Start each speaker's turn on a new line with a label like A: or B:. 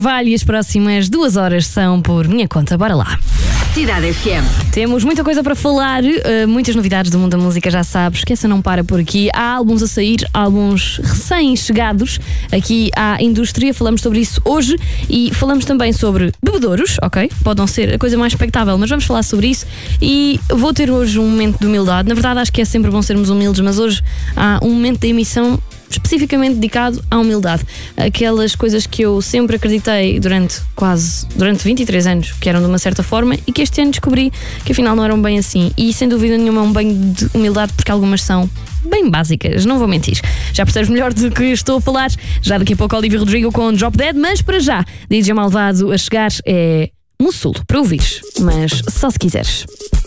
A: Vale, as próximas 2 horas são por minha conta, bora lá.
B: Cidade FM.
A: Temos muita coisa para falar, muitas novidades do mundo da música, já sabes que essa não para por aqui. Há álbuns a sair, álbuns recém-chegados aqui à indústria, falamos sobre isso hoje e falamos também sobre bebedouros, ok? Pode não ser a coisa mais expectável, mas vamos falar sobre isso e vou ter hoje um momento de humildade. Na verdade acho que é sempre bom sermos humildes, mas hoje há um momento da emissão especificamente dedicado à humildade. Aquelas coisas que eu sempre acreditei durante 23 anos que eram de uma certa forma e que este ano descobri que afinal não eram bem assim. E sem dúvida nenhuma é um banho de humildade porque algumas são bem básicas, não vou mentir. Já percebes melhor do que estou a falar. Já daqui a pouco Olivia Rodrigo com Drop Dead, mas para já, DJ Malvado a chegar é Mussulo para ouvires, mas só se quiseres.